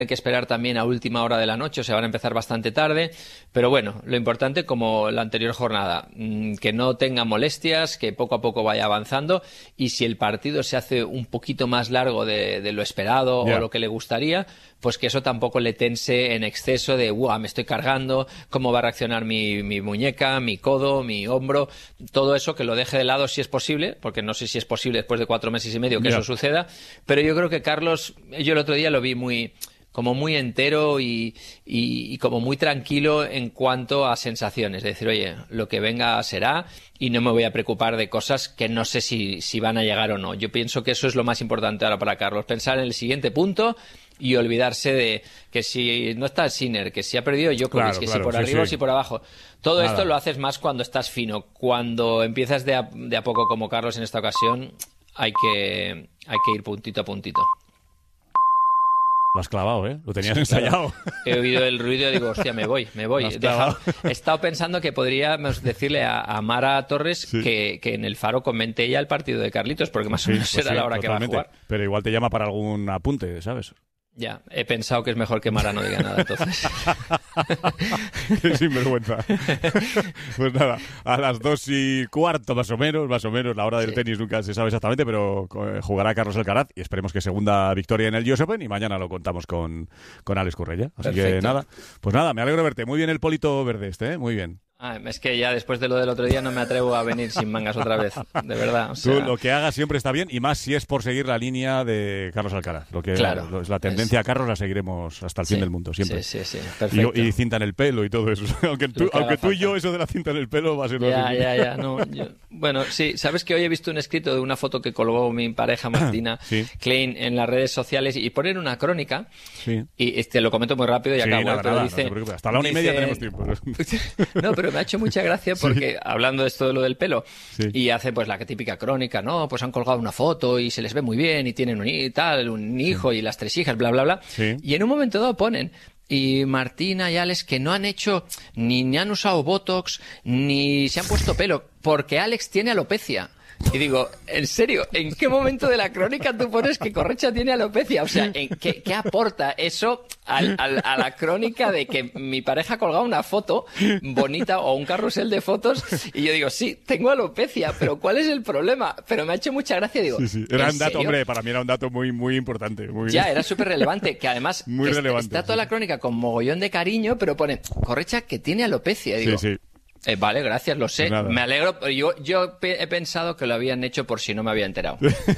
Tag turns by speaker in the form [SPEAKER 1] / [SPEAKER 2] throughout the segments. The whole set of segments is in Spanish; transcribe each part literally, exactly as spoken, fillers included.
[SPEAKER 1] Hay que esperar también a última hora de la noche, o sea, van a empezar bastante tarde. Pero bueno, lo importante, como la anterior jornada, que no tenga molestias, que poco a poco vaya avanzando. Y si el partido se hace un poquito más largo de, de lo esperado yeah. o lo que le gustaría, pues que eso tampoco le tense en exceso de, ¡guau!, me estoy cargando, ¿cómo va a reaccionar mi, mi muñeca, mi codo, mi hombro? Todo eso que lo deje de lado si es posible, porque no sé si es posible después de cuatro meses y medio que yeah. eso suceda. Pero yo creo que Carlos, yo el otro día lo vi muy... como muy entero y, y, y como muy tranquilo en cuanto a sensaciones. Es decir, oye, lo que venga será y no me voy a preocupar de cosas que no sé si, si van a llegar o no. Yo pienso que eso es lo más importante ahora para Carlos. Pensar en el siguiente punto y olvidarse de que si no está Sinner, que si ha perdido Djokovic, claro, que claro, si por sí, arriba sí. o si por abajo. Todo Nada. Esto lo haces más cuando estás fino. Cuando empiezas de a, de a poco como Carlos en esta ocasión, hay que, hay que ir puntito a puntito.
[SPEAKER 2] Lo has clavado, ¿eh? Lo tenías sí, ensayado.
[SPEAKER 1] Claro. He oído el ruido y digo, hostia, me voy, me voy. He, dejado, he estado pensando que podríamos decirle a, a Mara Torres sí. que, que en el Faro comente ella el partido de Carlitos, porque más o menos sí, pues será sí, la hora totalmente. Que va a jugar.
[SPEAKER 2] Pero igual te llama para algún apunte, ¿sabes?
[SPEAKER 1] Ya, he pensado que es mejor que Mara no diga nada, entonces.
[SPEAKER 2] Qué sinvergüenza. Pues nada, a las dos y cuarto más o menos, más o menos, la hora del sí. tenis nunca se sabe exactamente, pero jugará Carlos Alcaraz y esperemos que segunda victoria en el U S Open y mañana lo contamos con, con Alex Correia. Así Perfecto. Que nada, pues nada, me alegro de verte. Muy bien el polito verde este, ¿eh? Muy bien.
[SPEAKER 1] Ah, es que ya después de lo del otro día no me atrevo a venir sin mangas otra vez, de verdad. O sea...
[SPEAKER 2] Tú lo que hagas siempre está bien y más si es por seguir la línea de Carlos Alcaraz. Lo que
[SPEAKER 1] claro,
[SPEAKER 2] lo, la tendencia es... a Carlos la seguiremos hasta el sí, fin del mundo, siempre.
[SPEAKER 1] Sí, sí, sí, perfecto.
[SPEAKER 2] Y, y cinta en el pelo y todo eso. aunque tú, aunque tú y yo eso de la cinta en el pelo va a ser...
[SPEAKER 1] Ya, así. ya, ya. No, yo... Bueno, sí, sabes que hoy he visto un escrito de una foto que colgó mi pareja Martina sí. Klein en las redes sociales y ponen una crónica
[SPEAKER 2] sí.
[SPEAKER 1] y este, lo comento muy rápido y
[SPEAKER 2] sí,
[SPEAKER 1] acabo.
[SPEAKER 2] Nada,
[SPEAKER 1] pero
[SPEAKER 2] nada,
[SPEAKER 1] dice,
[SPEAKER 2] no hasta la una y media tenemos tiempo.
[SPEAKER 1] No, pero me ha hecho mucha gracia porque sí. hablando de esto de lo del pelo
[SPEAKER 2] sí.
[SPEAKER 1] y hace pues la típica crónica, no, pues han colgado una foto y se les ve muy bien y tienen un, y tal, un hijo sí. y las tres hijas, bla, bla, bla.
[SPEAKER 2] Sí.
[SPEAKER 1] Y en un momento dado ponen y Martina y Alex que no han hecho ni, ni han usado Botox ni se han puesto pelo porque Alex tiene alopecia. Y digo, en serio, ¿en qué momento de la crónica tú pones que Correia tiene alopecia? O sea, ¿en qué, qué aporta eso al, al, a la crónica de que mi pareja ha colgado una foto bonita o un carrusel de fotos? Y yo digo, sí, tengo alopecia, pero ¿cuál es el problema? Pero me ha hecho mucha gracia, digo,
[SPEAKER 2] sí, sí. Era un dato,
[SPEAKER 1] serio?
[SPEAKER 2] hombre, para mí era un dato muy, muy importante. Muy...
[SPEAKER 1] Ya, era súper relevante, que además
[SPEAKER 2] muy
[SPEAKER 1] está,
[SPEAKER 2] relevante,
[SPEAKER 1] está toda
[SPEAKER 2] sí.
[SPEAKER 1] la crónica con mogollón de cariño, pero pone, Correia que tiene alopecia. Y digo,
[SPEAKER 2] sí, sí.
[SPEAKER 1] Eh, vale, gracias, lo sé.
[SPEAKER 2] Pues
[SPEAKER 1] me alegro. Yo, yo he pensado que lo habían hecho por si no me había enterado.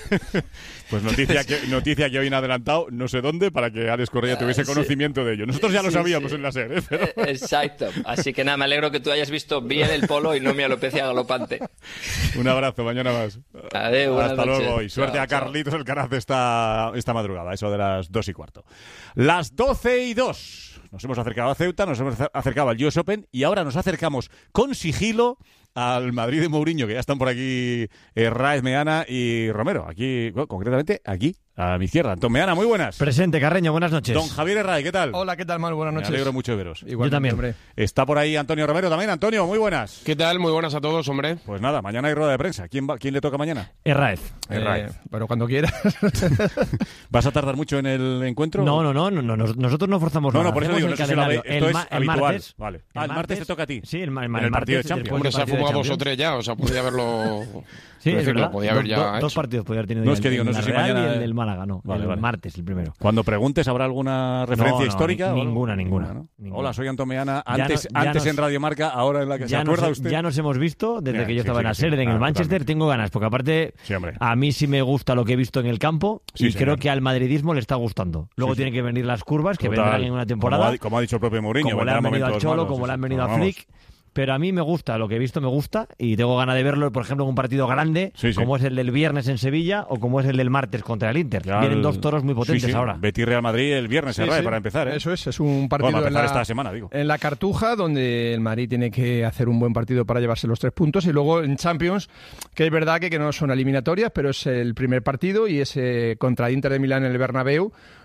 [SPEAKER 2] Pues noticia que, noticia que hoy han adelantado, no sé dónde, para que Alex Correia tuviese uh, sí. conocimiento de ello. Nosotros ya lo sí, sabíamos sí. en la serie. ¿eh? Pero...
[SPEAKER 1] Exacto. Así que nada, me alegro que tú hayas visto bien el polo y no mi alopecia galopante.
[SPEAKER 2] Un abrazo, mañana más.
[SPEAKER 1] Adiós,
[SPEAKER 2] Hasta
[SPEAKER 1] noches.
[SPEAKER 2] luego y suerte chao, a Carlitos Alcaraz esta, esta madrugada, eso de las dos y cuarto. Las doce y dos. Nos hemos acercado a Ceuta, nos hemos acercado al U S Open y ahora nos acercamos con sigilo al Madrid de Mourinho, que ya están por aquí eh, Raez, Meana y Romero. Aquí, bueno, concretamente, aquí, a mi izquierda. Antón Meana, muy buenas.
[SPEAKER 3] Presente, Carreño, buenas noches.
[SPEAKER 2] Don Javier Herray, ¿qué tal?
[SPEAKER 4] Hola, ¿qué tal, Manu? Buenas noches.
[SPEAKER 2] Me alegro mucho de veros.
[SPEAKER 3] Igual, yo también.
[SPEAKER 4] Hombre.
[SPEAKER 2] Está por ahí Antonio Romero también. Antonio, muy buenas.
[SPEAKER 5] ¿Qué tal? Muy buenas a todos, hombre.
[SPEAKER 2] Pues nada, mañana hay rueda de prensa. ¿Quién, va, quién le toca mañana?
[SPEAKER 3] Herraez.
[SPEAKER 2] Herraez.
[SPEAKER 4] Eh, pero cuando quieras.
[SPEAKER 2] ¿Vas a tardar mucho en el encuentro?
[SPEAKER 3] No, no, no. no, no nosotros no forzamos
[SPEAKER 2] no,
[SPEAKER 3] nada.
[SPEAKER 2] No, por eso digo,
[SPEAKER 3] el
[SPEAKER 2] no sé si la ve, esto
[SPEAKER 3] el,
[SPEAKER 2] es
[SPEAKER 3] ma- el
[SPEAKER 2] habitual.
[SPEAKER 3] Martes,
[SPEAKER 2] vale.
[SPEAKER 3] el
[SPEAKER 2] Ah, el martes,
[SPEAKER 3] martes
[SPEAKER 2] te toca a ti.
[SPEAKER 3] Sí, el, el,
[SPEAKER 2] en
[SPEAKER 3] el,
[SPEAKER 2] el partido
[SPEAKER 3] martes,
[SPEAKER 2] de Champions.
[SPEAKER 5] Hombre, se ha fumado dos o tres ya, o sea, podría haberlo...
[SPEAKER 3] Sí, es verdad.
[SPEAKER 5] Lo podía haber ya
[SPEAKER 3] dos,
[SPEAKER 5] hecho.
[SPEAKER 3] dos partidos podría haber tenido.
[SPEAKER 2] No,
[SPEAKER 3] el,
[SPEAKER 2] es que digo,
[SPEAKER 3] el,
[SPEAKER 2] no sé
[SPEAKER 3] el
[SPEAKER 2] si
[SPEAKER 3] Real
[SPEAKER 2] mañana...
[SPEAKER 3] y el del Málaga, no.
[SPEAKER 2] Vale,
[SPEAKER 3] el
[SPEAKER 2] vale.
[SPEAKER 3] martes, el primero.
[SPEAKER 2] Cuando preguntes, ¿habrá alguna referencia
[SPEAKER 3] no, no,
[SPEAKER 2] histórica?
[SPEAKER 3] Ninguna, ninguna,
[SPEAKER 2] ¿no?
[SPEAKER 3] ninguna.
[SPEAKER 2] Hola, soy Antón Meana. Antes,
[SPEAKER 3] ya no, ya
[SPEAKER 2] antes
[SPEAKER 3] nos,
[SPEAKER 2] en Radio Marca, ahora en la que se acuerda
[SPEAKER 3] nos,
[SPEAKER 2] usted.
[SPEAKER 3] Ya nos hemos visto desde
[SPEAKER 2] Mira,
[SPEAKER 3] que yo
[SPEAKER 2] sí,
[SPEAKER 3] estaba
[SPEAKER 2] sí,
[SPEAKER 3] en la
[SPEAKER 2] sí,
[SPEAKER 3] serie.
[SPEAKER 2] sí,
[SPEAKER 3] En el
[SPEAKER 2] claro,
[SPEAKER 3] Manchester
[SPEAKER 2] totalmente.
[SPEAKER 3] tengo ganas, porque aparte
[SPEAKER 2] sí,
[SPEAKER 3] a mí sí me gusta lo que he visto en el campo
[SPEAKER 2] sí,
[SPEAKER 3] y
[SPEAKER 2] señor.
[SPEAKER 3] creo que al madridismo le está gustando. Luego
[SPEAKER 2] sí,
[SPEAKER 3] tienen
[SPEAKER 2] sí.
[SPEAKER 3] que venir las curvas, que
[SPEAKER 2] Total.
[SPEAKER 3] vendrán en una temporada.
[SPEAKER 2] Como ha, como ha dicho el propio Mourinho.
[SPEAKER 3] Como le han venido al Cholo,
[SPEAKER 2] malos,
[SPEAKER 3] como
[SPEAKER 2] sí,
[SPEAKER 3] le han
[SPEAKER 2] sí.
[SPEAKER 3] venido
[SPEAKER 2] No,
[SPEAKER 3] a Flick. Pero a mí me gusta, lo que he visto me gusta y tengo ganas de verlo, por ejemplo, en un partido grande,
[SPEAKER 2] sí, sí.
[SPEAKER 3] como es el del viernes en Sevilla o como es el del martes contra el Inter.
[SPEAKER 2] Ya
[SPEAKER 3] Vienen
[SPEAKER 2] el...
[SPEAKER 3] dos toros muy potentes
[SPEAKER 2] sí, sí.
[SPEAKER 3] ahora.
[SPEAKER 2] Betis Real Madrid el viernes,
[SPEAKER 4] sí,
[SPEAKER 2] el R A E,
[SPEAKER 4] sí.
[SPEAKER 2] para empezar. ¿eh?
[SPEAKER 4] Eso es, es un partido
[SPEAKER 2] bueno,
[SPEAKER 4] en, la,
[SPEAKER 2] esta semana, digo.
[SPEAKER 4] en la Cartuja, donde el Madrid tiene que hacer un buen partido para llevarse los tres puntos. Y luego en Champions, que es verdad que, que no son eliminatorias, pero es el primer partido y es eh, contra Inter de Milán en el Bernabéu.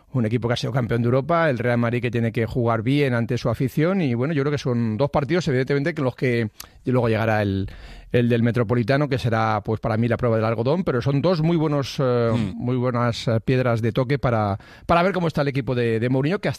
[SPEAKER 4] un equipo que ha sido campeón de Europa, el Real Madrid que tiene que jugar bien ante su afición y bueno, yo creo que son dos partidos evidentemente que los que y luego llegará el, el del Metropolitano, que será pues para mí la prueba del algodón, pero son dos muy buenos eh, mm. muy buenas piedras de toque para, para ver cómo está el equipo de, de Mourinho, que hasta